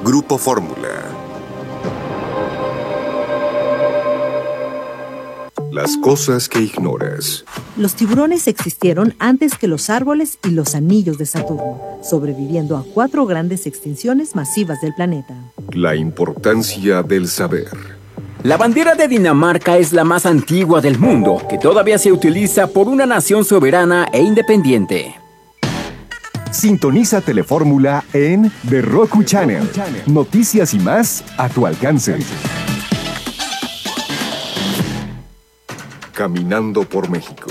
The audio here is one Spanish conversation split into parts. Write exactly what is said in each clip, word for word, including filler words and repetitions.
Grupo Fórmula. Las cosas que ignoras. Los tiburones existieron antes que los árboles y los anillos de Saturno, sobreviviendo a cuatro grandes extinciones masivas del planeta. La importancia del saber. La bandera de Dinamarca es la más antigua del mundo, que todavía se utiliza por una nación soberana e independiente. Sintoniza Telefórmula en The Roku Channel. Noticias y más a tu alcance. Caminando por México.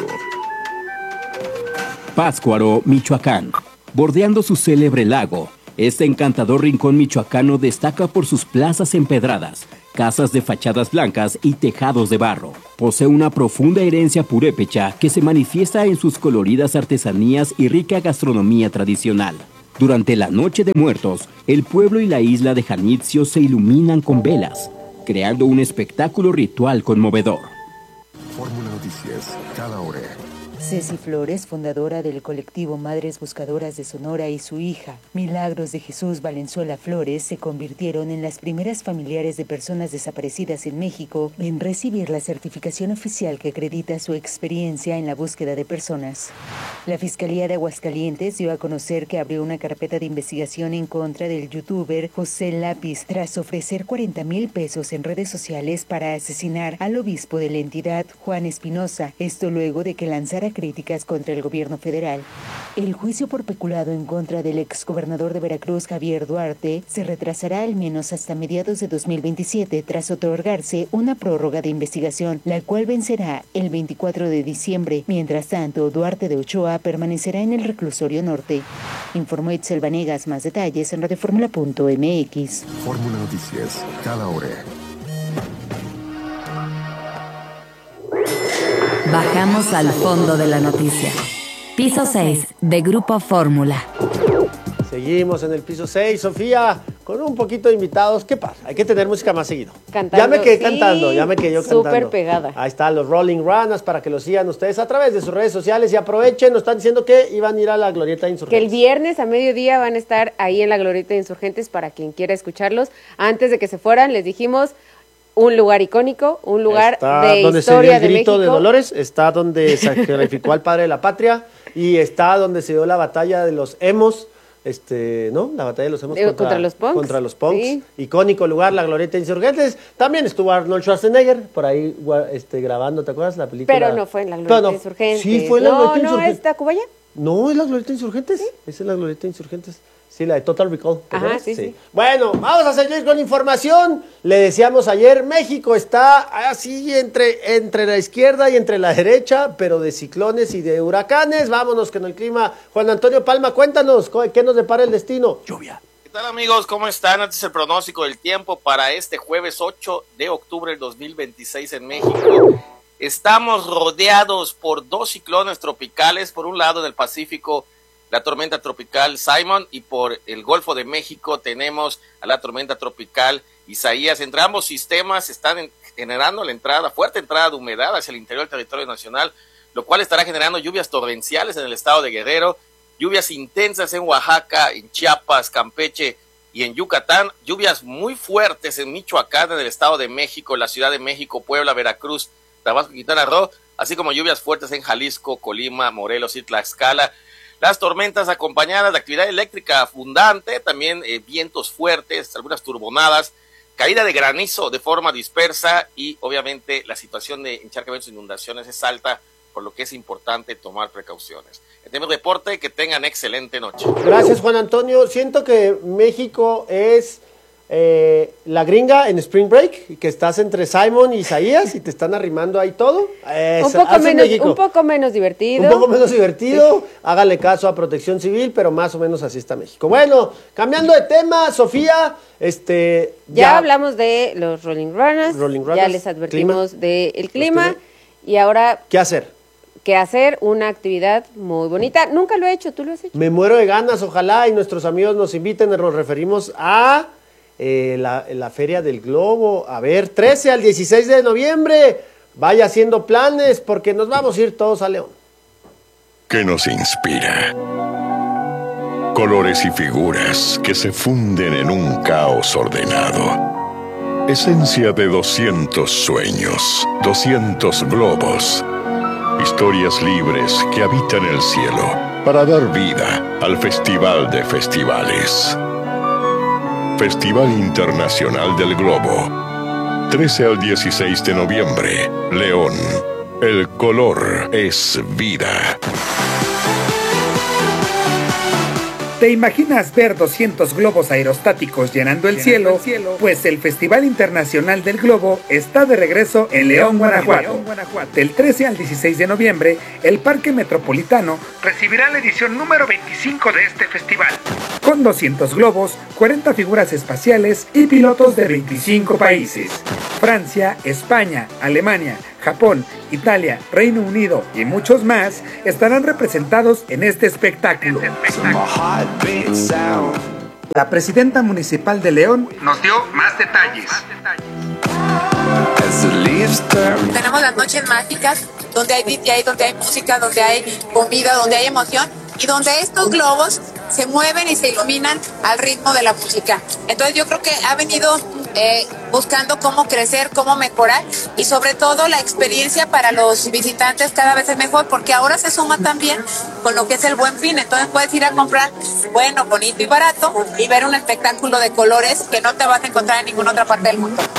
Pátzcuaro, Michoacán. Bordeando su célebre lago, este encantador rincón michoacano destaca por sus plazas empedradas, casas de fachadas blancas y tejados de barro. Posee una profunda herencia purépecha que se manifiesta en sus coloridas artesanías y rica gastronomía tradicional. Durante la Noche de Muertos, el pueblo y la isla de Janitzio se iluminan con velas, creando un espectáculo ritual conmovedor. Fórmula Noticias, cada hora. Ceci Flores, fundadora del colectivo Madres Buscadoras de Sonora, y su hija, Milagros de Jesús Valenzuela Flores, se convirtieron en las primeras familiares de personas desaparecidas en México en recibir la certificación oficial que acredita su experiencia en la búsqueda de personas. La Fiscalía de Aguascalientes dio a conocer que abrió una carpeta de investigación en contra del youtuber José Lápiz tras ofrecer cuarenta mil pesos en redes sociales para asesinar al obispo de la entidad, Juan Espinosa, esto luego de que lanzara críticas contra el gobierno federal. El juicio por peculado en contra del exgobernador de Veracruz, Javier Duarte, se retrasará al menos hasta mediados de dos mil veintisiete tras otorgarse una prórroga de investigación, la cual vencerá el veinticuatro de diciembre. Mientras tanto, Duarte de Ochoa permanecerá en el reclusorio norte. Informó Itzel Vanegas. Más detalles en radioformula punto m x. Fórmula Noticias, cada hora. Bajamos al fondo de la noticia. Piso seis de Grupo Fórmula. Seguimos en el piso seis, Sofía, con un poquito de invitados. ¿Qué pasa? Hay que tener música más seguido. Cantando. Ya me quedé sí, cantando, ya me quedé yo cantando. Súper pegada. Ahí están los Rolling Runners para que los sigan ustedes a través de sus redes sociales y aprovechen. Nos están diciendo que iban a ir a la Glorieta de Insurgentes. Que el viernes a mediodía van a estar ahí en la Glorieta de Insurgentes para quien quiera escucharlos. Antes de que se fueran, les dijimos un lugar icónico, un lugar está de donde historia se dio el de grito México. de Dolores, está donde se sacrificó al padre de la patria y está donde se dio la batalla de los emos. Este, ¿no? La batalla de los hemos Eh, contra, contra los punks. Contra los punks. Sí. Icónico lugar, la Glorieta de Insurgentes. También estuvo Arnold Schwarzenegger por ahí este, grabando, ¿te acuerdas? La película. Pero no fue en la Glorieta no, de Insurgentes. Sí, fue en la no, Glorieta de no, Insurgentes. ¿es Tacubaya? No, es la Glorieta de Insurgentes. ¿Sí? Esa es la Glorieta de Insurgentes. Sí, la de Total Recall. ¿te Ajá, acuerdas? sí, sí. Bueno, vamos a seguir con información. Le decíamos ayer, México está así entre, entre la izquierda y entre la derecha, pero de ciclones y de huracanes. Vámonos con el clima. Juan Antonio Palma, cuéntanos, ¿qué nos depara el destino? Lluvia. ¿Qué tal, amigos? ¿Cómo están? Este es el pronóstico del tiempo para este jueves ocho de octubre del dos mil veintiséis en México. Estamos rodeados por dos ciclones tropicales, por un lado del Pacífico, la tormenta tropical Simon, y por el Golfo de México tenemos a la tormenta tropical Isaías. Entre ambos sistemas están en, generando la entrada, fuerte entrada de humedad hacia el interior del territorio nacional, lo cual estará generando lluvias torrenciales en el estado de Guerrero, lluvias intensas en Oaxaca, en Chiapas, Campeche y en Yucatán, lluvias muy fuertes en Michoacán, en el estado de México, la Ciudad de México, Puebla, Veracruz, Tabasco y Quintana Roo, así como lluvias fuertes en Jalisco, Colima, Morelos y Tlaxcala. Las tormentas acompañadas de actividad eléctrica abundante, también eh, vientos fuertes, algunas turbonadas, caída de granizo de forma dispersa y obviamente la situación de encharcamientos e inundaciones es alta, por lo que es importante tomar precauciones. Tenemos reporte, que tengan excelente noche. Gracias, Juan Antonio. Siento que México es eh, la gringa en Spring Break, que estás entre Simon y Isaías y te están arrimando ahí todo. Un poco, menos, un poco menos divertido. Un poco menos divertido. Sí. Hágale caso a Protección Civil, pero más o menos así está México. Bueno, cambiando de tema, Sofía, este... Ya, ya hablamos de los Rolling Runners, Rolling Runners ya les advertimos clima, del clima, y ahora... ¿Qué hacer? Que hacer una actividad muy bonita. Nunca lo he hecho, ¿tú lo has hecho? Me muero de ganas, ojalá, y nuestros amigos nos inviten. Nos referimos a eh, la, la Feria del Globo. A ver, trece al dieciséis de noviembre. Vaya haciendo planes, porque nos vamos a ir todos a León. ¿Qué nos inspira? Colores y figuras que se funden en un caos ordenado. Esencia de doscientos sueños, doscientos globos. Historias libres que habitan el cielo para dar vida al Festival de Festivales. Festival Internacional del Globo. trece al dieciséis de noviembre. León. El color es vida. ¿Te imaginas ver doscientos globos aerostáticos llenando el cielo? Pues el Festival Internacional del Globo está de regreso en León, Guanajuato. Del trece al dieciséis de noviembre, el Parque Metropolitano recibirá la edición número veinticinco de este festival, con doscientos globos, cuarenta figuras espaciales y pilotos de veinticinco países. Francia, España, Alemania, Japón, Italia, Reino Unido y muchos más estarán representados en este espectáculo. La presidenta municipal de León nos dio más detalles. Tenemos las noches mágicas, donde hay D J, donde hay música, donde hay comida, donde hay emoción y donde estos globos se mueven y se iluminan al ritmo de la música. Entonces yo creo que ha venido eh, buscando cómo crecer, cómo mejorar y sobre todo la experiencia para los visitantes cada vez es mejor porque ahora se suma también con lo que es el Buen Fin. Entonces puedes ir a comprar bueno, bonito y barato y ver un espectáculo de colores que no te vas a encontrar en ninguna otra parte del mundo.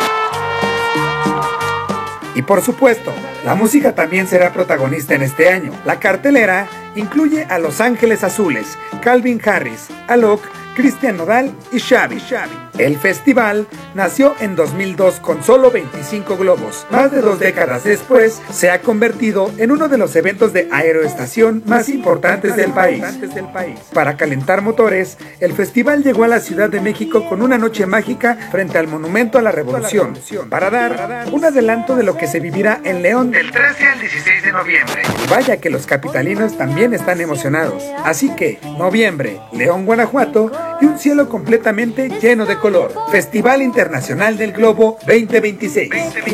Y por supuesto, la música también será protagonista en este año. La cartelera incluye a Los Ángeles Azules, Calvin Harris, Alok, Cristian Nodal y Xavi. El festival nació en dos mil dos con solo veinticinco globos. Más de dos décadas después, se ha convertido en uno de los eventos de aeroestación más importantes del país. Para calentar motores, el festival llegó a la Ciudad de México con una noche mágica frente al Monumento a la Revolución, para dar un adelanto de lo que se vivirá en León del trece al dieciséis de noviembre. Y vaya que los capitalinos también están emocionados. Así que, noviembre, León, Guanajuato, y un cielo completamente lleno de color. Festival Internacional del Globo veinte veintiséis.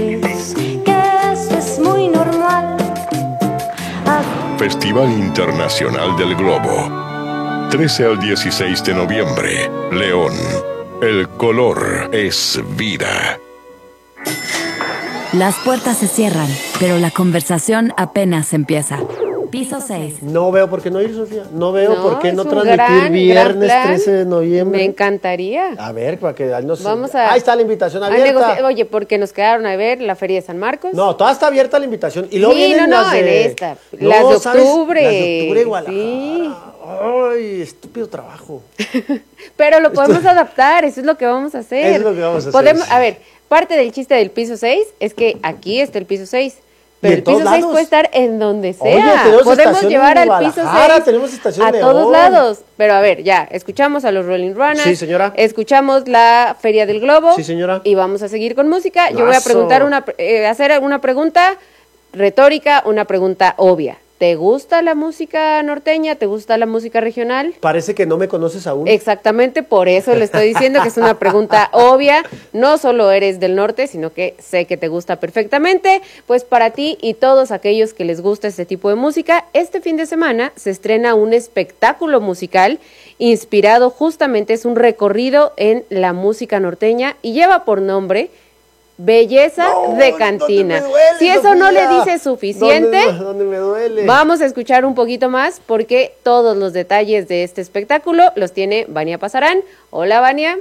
Festival Internacional del Globo. trece al dieciséis de noviembre. León. El color es vida. Las puertas se cierran, pero la conversación apenas empieza. Piso seis. No veo por qué no ir, Sofía. No veo No, por qué no es un transmitir gran, viernes gran plan. trece de noviembre. Me encantaría. A ver, para que no se... Vamos a, Ahí está la invitación a abierta. negociar. Oye, porque nos quedaron a ver la Feria de San Marcos. No, toda está abierta la invitación. Y luego sí, vienen no, no, las de... en esta. No, las de ¿sabes? octubre. Las de octubre igual. Sí. Ay, estúpido trabajo. Pero lo podemos adaptar, eso es lo que vamos a hacer. Eso es lo que vamos a hacer. Podemos, a ver, parte del chiste del piso seis es que aquí está el piso seis. Pero el piso seis puede estar en donde sea. Oye, tenemos podemos llevar al piso seis tenemos estación a de todos León. lados. Pero a ver, ya, escuchamos a los Rolling Runners. Sí, señora. Escuchamos la Feria del Globo. Sí, señora. Y vamos a seguir con música. Yo voy a Mazo. preguntar una, eh, hacer una pregunta retórica, una pregunta obvia. ¿Te gusta la música norteña? ¿Te gusta la música regional? Parece que no me conoces aún. Exactamente, por eso le estoy diciendo que es una pregunta obvia. No solo eres del norte, sino que sé que te gusta perfectamente. Pues para ti y todos aquellos que les gusta este tipo de música, este fin de semana se estrena un espectáculo musical inspirado justamente, es un recorrido en la música norteña y lleva por nombre Belleza No, de Cantina. ¿dónde me duele, Si eso no le Sofía? dice suficiente, ¿Dónde, dónde me duele? vamos a escuchar un poquito más porque todos los detalles de este espectáculo los tiene Vania Pasarán. Hola, Vania.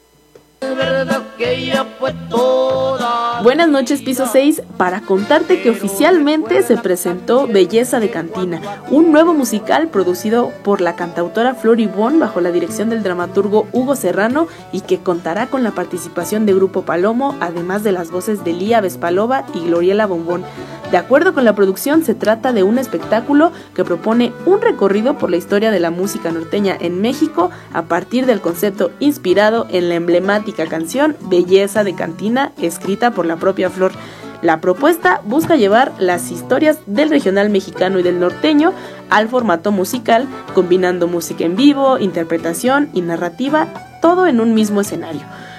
Buenas noches, Piso seis, para contarte que oficialmente se presentó Belleza de Cantina, un nuevo musical producido por la cantautora Flor Ibón bajo la dirección del dramaturgo Hugo Serrano y que contará con la participación de Grupo Palomo, además de las voces de Lía Vespalova y Gloriela Bombón. De acuerdo con la producción, se trata de un espectáculo que propone un recorrido por la historia de la música norteña en México a partir del concepto inspirado en la emblemática canción Belleza de Cantina, escrita por la propia Flor. La propuesta busca llevar las historias del regional mexicano y del norteño al formato musical, combinando música en vivo, interpretación y narrativa, todo en un mismo escenario.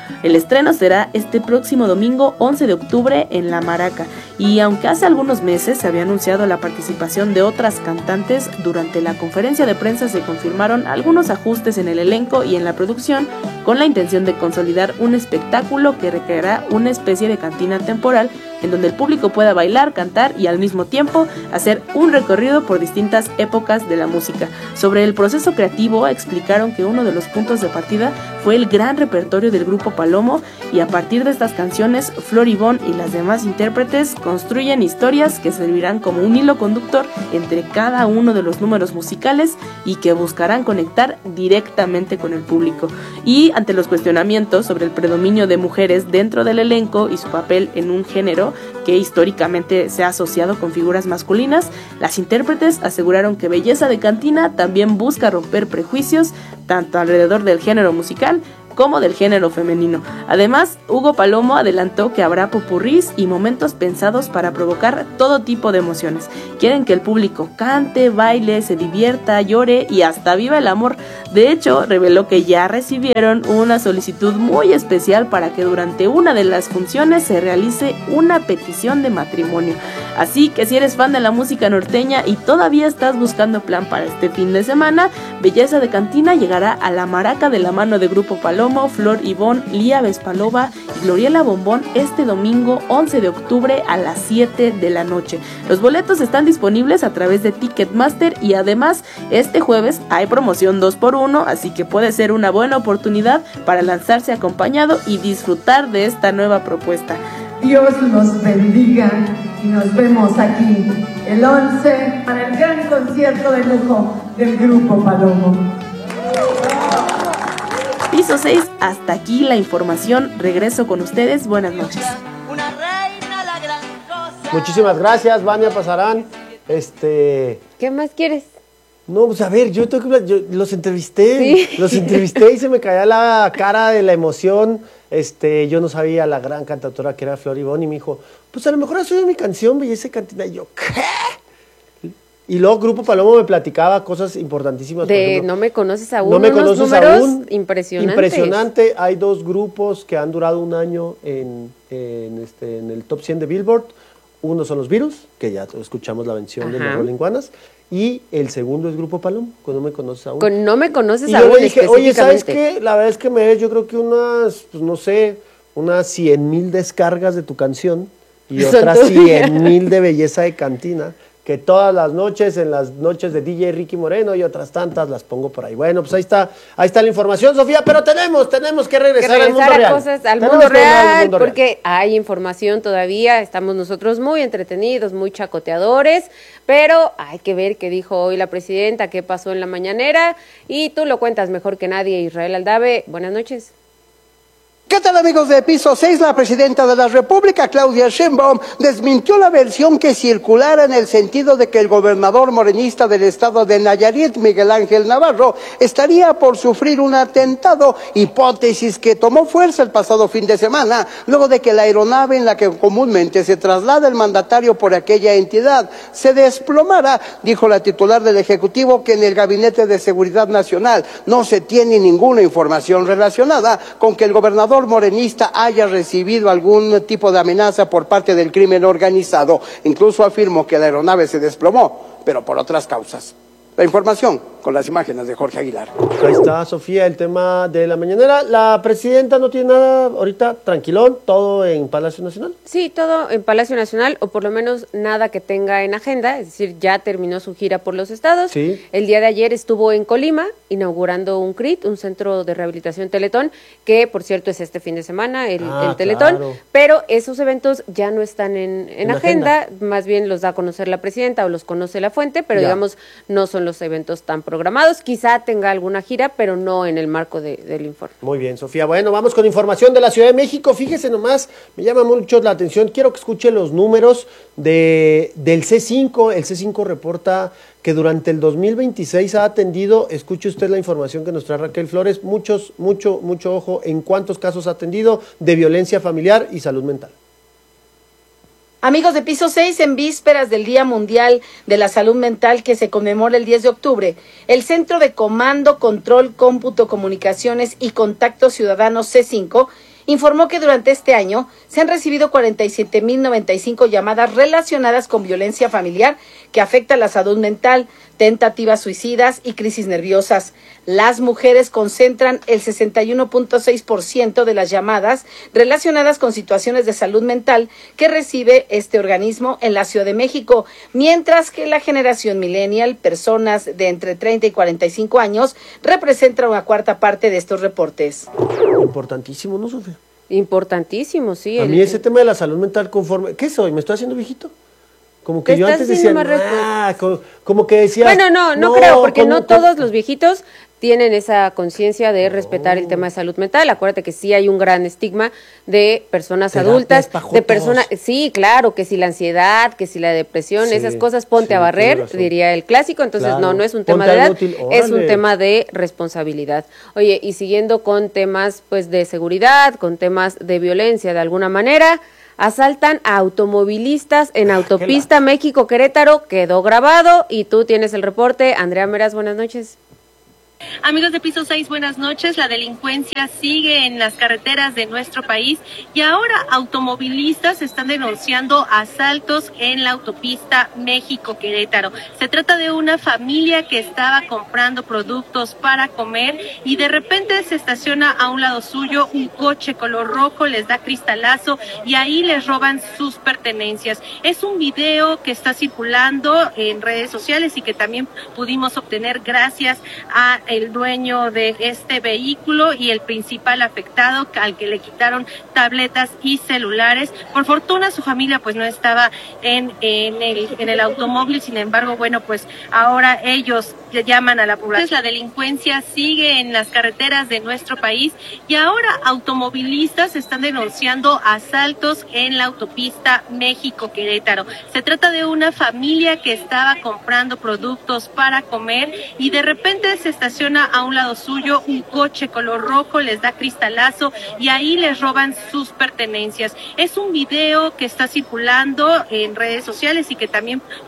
El estreno será este próximo domingo once de octubre en La Maraca, y aunque hace algunos meses se había anunciado la participación de otras cantantes, durante la conferencia de prensa se confirmaron algunos ajustes en el elenco y en la producción con la intención de consolidar un espectáculo que recreará una especie de cantina temporal en donde el público pueda bailar, cantar y al mismo tiempo hacer un recorrido por distintas épocas de la música. Sobre el proceso creativo explicaron que uno de los puntos de partida fue el gran repertorio del grupo Palomo, y a partir de estas canciones Flor Ivonne y las demás intérpretes construyen historias que servirán como un hilo conductor entre cada uno de los números musicales y que buscarán conectar directamente con el público. Y ante los cuestionamientos sobre el predominio de mujeres dentro del elenco y su papel en un género que históricamente se ha asociado con figuras masculinas, las intérpretes aseguraron que Belleza de Cantina también busca romper prejuicios tanto alrededor del género musical como del género femenino. Además, Hugo Palomo adelantó que habrá popurrís y momentos pensados para provocar todo tipo de emociones. Quieren que el público cante, baile, se divierta, llore y hasta viva el amor. De hecho, reveló que ya recibieron una solicitud muy especial para que durante una de las funciones se realice una petición de matrimonio. Así que si eres fan de la música norteña y todavía estás buscando plan para este fin de semana, Belleza de Cantina llegará a La Maraca de la mano de Grupo Palomo, Flor Ivonne, Lía Vespalova y Gloriela Bombón este domingo once de octubre a las siete de la noche. Los boletos están disponibles a través de Ticketmaster y además este jueves hay promoción dos por uno, así que puede ser una buena oportunidad para lanzarse acompañado y disfrutar de esta nueva propuesta. Dios los bendiga y nos vemos aquí el once para el gran concierto de lujo del Grupo Palomo. Piso seis, hasta aquí la información. Regreso con ustedes. Buenas noches. Muchísimas gracias, Vania Pasarán. Este... ¿Qué más quieres? No, pues a ver, yo, tengo que, yo los entrevisté, ¿Sí? los entrevisté y se me caía la cara de la emoción. Este, yo no sabía la gran cantautora que era Flor Ivonne y me dijo, pues a lo mejor has oído mi canción, Belleza de Cantina. Y yo, ¿qué? Y luego Grupo Palomo me platicaba cosas importantísimas. De por ejemplo, No me conoces aún. No me unos conoces números aún. Impresionantes. Impresionante. Hay dos grupos que han durado un año en, en, este, en el top cien de Billboard. Uno son los Virus, que ya escuchamos la mención de los Rolling Guanas. Y el segundo es Grupo Palomo, con No me conoces aún. Con No me conoces y aún. Yo le dije, oye, ¿sabes qué? La verdad es que me ves, yo creo que unas, pues no sé, unas cien mil descargas de tu canción y otras cien mil de Belleza de Cantina, que todas las noches, en las noches de D J Ricky Moreno y otras tantas, las pongo por ahí. Bueno, pues ahí está, ahí está la información, Sofía, pero tenemos, tenemos que regresar, que regresar al mundo a real. Cosas, al Tenemos mundo que regresar real, al mundo porque real. hay información todavía, estamos nosotros muy entretenidos, muy chacoteadores, pero hay que ver qué dijo hoy la presidenta, qué pasó en la mañanera, y tú lo cuentas mejor que nadie, Israel Aldave. Buenas noches. ¿Qué tal, amigos de Piso seis? La presidenta de la República, Claudia Sheinbaum, desmintió la versión que circulara en el sentido de que el gobernador morenista del estado de Nayarit, Miguel Ángel Navarro, estaría por sufrir un atentado, hipótesis que tomó fuerza el pasado fin de semana, luego de que la aeronave en la que comúnmente se traslada el mandatario por aquella entidad se desplomara. Dijo la titular del Ejecutivo que en el Gabinete de Seguridad Nacional no se tiene ninguna información relacionada con que el gobernador morenista haya recibido algún tipo de amenaza por parte del crimen organizado. Incluso afirmó que la aeronave se desplomó, pero por otras causas. La información con las imágenes de Jorge Aguilar. Ahí está, Sofía, el tema de la mañanera. La presidenta no tiene nada ahorita, tranquilón, todo en Palacio Nacional. Sí, todo en Palacio Nacional, o por lo menos nada que tenga en agenda, es decir, ya terminó su gira por los estados. Sí. El día de ayer estuvo en Colima, inaugurando un C R I T, un Centro de Rehabilitación Teletón, que por cierto es este fin de semana, el, Ah, el Teletón, claro. pero esos eventos ya no están en, en, En agenda, agenda. más bien los da a conocer la presidenta o los conoce la fuente, pero Ya. digamos, no son los eventos tan programados, quizá tenga alguna gira, pero no en el marco de, del informe. Muy bien, Sofía. Bueno, vamos con información de la Ciudad de México. Fíjese nomás, me llama mucho la atención. Quiero que escuche los números de, del C cinco. El C cinco reporta que durante el dos mil veintiséis ha atendido, escuche usted la información que nos trae Raquel Flores, muchos, mucho, mucho ojo en cuántos casos ha atendido de violencia familiar y salud mental. Amigos de Piso seis, en vísperas del Día Mundial de la Salud Mental que se conmemora el diez de octubre, el Centro de Comando, Control, Cómputo, Comunicaciones y Contacto Ciudadano C cinco informó que durante este año se han recibido cuarenta y siete mil noventa y cinco llamadas relacionadas con violencia familiar que afecta la salud mental, tentativas suicidas y crisis nerviosas. Las mujeres concentran el sesenta y uno punto seis por ciento de las llamadas relacionadas con situaciones de salud mental que recibe este organismo en la Ciudad de México, mientras que la generación millennial, personas de entre treinta y cuarenta y cinco años, representa una cuarta parte de estos reportes. Importantísimo, ¿no, Sofía? Importantísimo, sí. A el... mí ese tema de la salud mental conforme... ¿Qué soy? ¿Me estoy haciendo viejito? Como que yo antes decía, ah, como, como que decía... Bueno, no, no, no creo, porque no todos los viejitos tienen esa conciencia de respetar el tema de salud mental. Acuérdate que sí hay un gran estigma de personas adultas, de personas, sí, claro, que si la ansiedad, que si la depresión, sí, esas cosas, ponte sí, a barrer, diría el clásico. Entonces, claro, no, no es un tema de edad, es un tema de responsabilidad. Oye, y siguiendo con temas, pues, de seguridad, con temas de violencia, de alguna manera... Asaltan a automovilistas en autopista México-Querétaro, quedó grabado y tú tienes el reporte. Andrea Meras, buenas noches. Amigos de Piso seis, buenas noches. La delincuencia sigue en las carreteras de nuestro país y ahora automovilistas están denunciando asaltos en la autopista México-Querétaro. Se trata de una familia que estaba comprando productos para comer y de repente se estaciona a un lado suyo un coche color rojo, les da cristalazo y ahí les roban sus pertenencias. Es un video que está circulando en redes sociales y que también pudimos obtener gracias a el dueño de este vehículo y el principal afectado al que le quitaron tabletas y celulares. Por fortuna su familia pues no estaba en, en, el, en el automóvil, sin embargo, bueno, pues ahora ellos llaman a la población. La delincuencia sigue en las carreteras de nuestro país y ahora automovilistas están denunciando asaltos en la autopista México-Querétaro. Se trata de una familia que estaba comprando productos para comer y de repente se estaciona a un lado suyo un coche color rojo, les da cristalazo y ahí les roban sus pertenencias. Es un video que está circulando en redes sociales y que también